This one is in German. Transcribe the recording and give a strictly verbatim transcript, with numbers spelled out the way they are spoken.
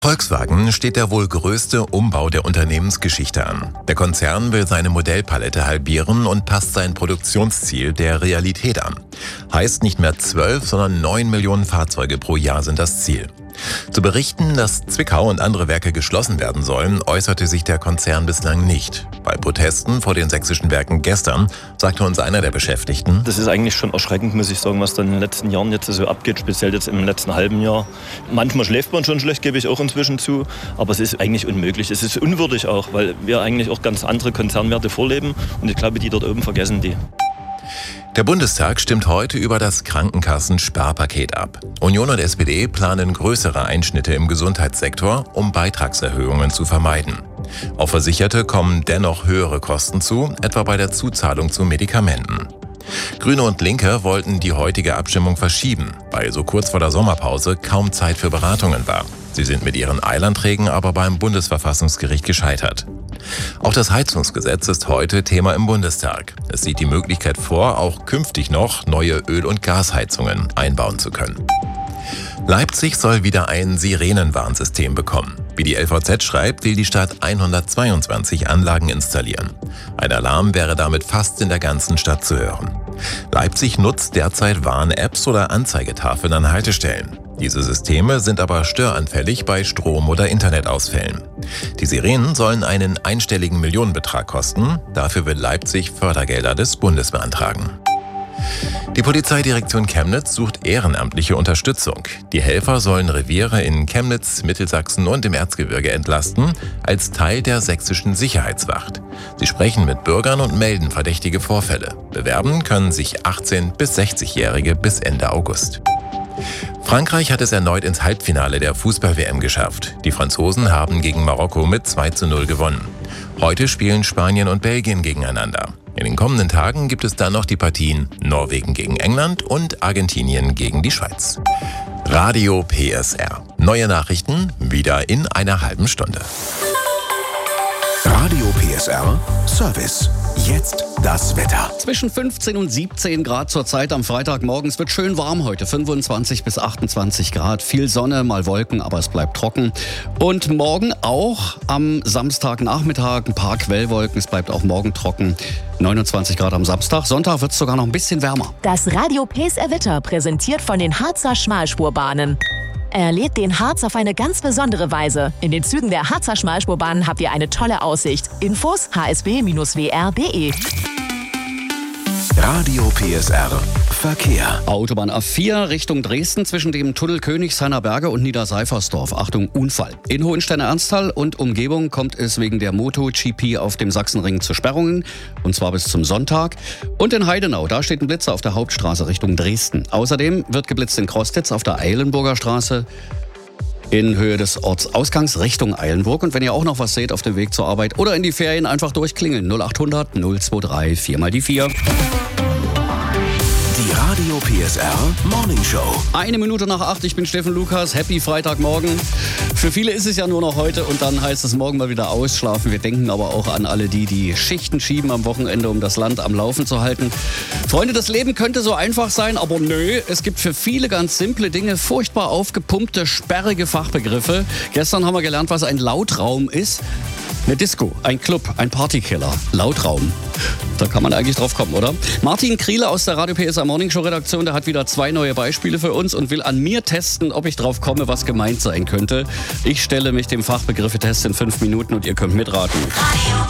Volkswagen steht der wohl größte Umbau der Unternehmensgeschichte an. Der Konzern will seine Modellpalette halbieren und passt sein Produktionsziel der Realität an. Heißt, nicht mehr zwölf, sondern neun Millionen Fahrzeuge pro Jahr sind das Ziel. Zu berichten, dass Zwickau und andere Werke geschlossen werden sollen, äußerte sich der Konzern bislang nicht. Bei Protesten vor den sächsischen Werken gestern sagte uns einer der Beschäftigten: Das ist eigentlich schon erschreckend, muss ich sagen, was dann in den letzten Jahren jetzt so abgeht, speziell jetzt im letzten halben Jahr. Manchmal schläft man schon schlecht, gebe ich auch inzwischen zu, aber es ist eigentlich unmöglich. Es ist unwürdig auch, weil wir eigentlich auch ganz andere Konzernwerte vorleben und ich glaube, die dort oben vergessen die. Der Bundestag stimmt heute über das Krankenkassen-Sparpaket ab. Union und S P D planen größere Einschnitte im Gesundheitssektor, um Beitragserhöhungen zu vermeiden. Auf Versicherte kommen dennoch höhere Kosten zu, etwa bei der Zuzahlung zu Medikamenten. Grüne und Linke wollten die heutige Abstimmung verschieben, weil so kurz vor der Sommerpause kaum Zeit für Beratungen war. Sie sind mit ihren Eilanträgen aber beim Bundesverfassungsgericht gescheitert. Auch das Heizungsgesetz ist heute Thema im Bundestag. Es sieht die Möglichkeit vor, auch künftig noch neue Öl- und Gasheizungen einbauen zu können. Leipzig soll wieder ein Sirenenwarnsystem bekommen. Wie die L V Z schreibt, will die Stadt hundertzweiundzwanzig Anlagen installieren. Ein Alarm wäre damit fast in der ganzen Stadt zu hören. Leipzig nutzt derzeit Warn-Apps oder Anzeigetafeln an Haltestellen. Diese Systeme sind aber störanfällig bei Strom- oder Internetausfällen. Die Sirenen sollen einen einstelligen Millionenbetrag kosten. Dafür will Leipzig Fördergelder des Bundes beantragen. Die Polizeidirektion Chemnitz sucht ehrenamtliche Unterstützung. Die Helfer sollen Reviere in Chemnitz, Mittelsachsen und im Erzgebirge entlasten, als Teil der sächsischen Sicherheitswacht. Sie sprechen mit Bürgern und melden verdächtige Vorfälle. Bewerben können sich achtzehn- bis sechzigjährige bis Ende August. Frankreich hat es erneut ins Halbfinale der Fußball-W M geschafft. Die Franzosen haben gegen Marokko mit zwei zu null gewonnen. Heute spielen Spanien und Belgien gegeneinander. In den kommenden Tagen gibt es dann noch die Partien Norwegen gegen England und Argentinien gegen die Schweiz. Radio P S R. Neue Nachrichten wieder in einer halben Stunde. Radio P S R Service. Jetzt das Wetter. Zwischen fünfzehn und siebzehn Grad zur Zeit am Freitagmorgen. Es wird schön warm heute. fünfundzwanzig bis achtundzwanzig Grad. Viel Sonne, mal Wolken, aber es bleibt trocken. Und morgen auch am Samstagnachmittag ein paar Quellwolken. Es bleibt auch morgen trocken. neunundzwanzig Grad am Samstag. Sonntag wird es sogar noch ein bisschen wärmer. Das Radio P S R Wetter präsentiert von den Harzer Schmalspurbahnen. Erlebt den Harz auf eine ganz besondere Weise. In den Zügen der Harzer Schmalspurbahnen habt ihr eine tolle Aussicht. Infos h s b Bindestrich w r punkt d e. Radio P S R Verkehr. Autobahn A vier Richtung Dresden zwischen dem Tunnel Königshainer Berge und Niederseifersdorf. Achtung, Unfall. In Hohenstein-Ernsthal und Umgebung kommt es wegen der MotoGP auf dem Sachsenring zu Sperrungen. Und zwar bis zum Sonntag. Und in Heidenau, da steht ein Blitzer auf der Hauptstraße Richtung Dresden. Außerdem wird geblitzt in Krostitz auf der Eilenburger Straße in Höhe des Ortsausgangs Richtung Eilenburg. Und wenn ihr auch noch was seht auf dem Weg zur Arbeit oder in die Ferien, einfach durchklingeln. null achthundert null drei vier mal die vier. Die Radio P S R Morning Show. Eine Minute nach acht, ich bin Steffen Lukas. Happy Freitagmorgen. Für viele ist es ja nur noch heute und dann heißt es morgen mal wieder ausschlafen. Wir denken aber auch an alle die, die Schichten schieben am Wochenende, um das Land am Laufen zu halten. Freunde, das Leben könnte so einfach sein, aber nö. Es gibt für viele ganz simple Dinge furchtbar aufgepumpte, sperrige Fachbegriffe. Gestern haben wir gelernt, was ein Lautraum ist. Eine Disco, ein Club, ein Partykiller, Lautraum. Da kann man eigentlich drauf kommen, oder? Martin Kriele aus der Radio P S R Morning Show Redaktion, der hat wieder zwei neue Beispiele für uns und will an mir testen, ob ich drauf komme, was gemeint sein könnte. Ich stelle mich dem Fachbegriffe-Test in fünf Minuten und ihr könnt mitraten. Radio